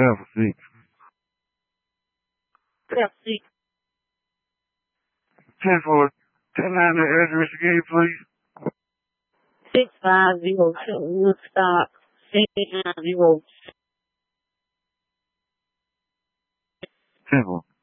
Half a six. Half a six. 10-4. 10-9 the address again, please. 6502 Woodstock. 690. 10-4.